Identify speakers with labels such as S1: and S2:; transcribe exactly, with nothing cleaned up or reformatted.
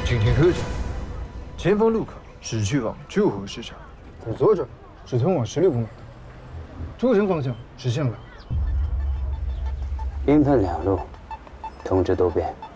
S1: 今天客栈，前方路口只去往旧河市场，而左转是通往十六公里的，出城方向是向南。
S2: 兵分两路，通知多变。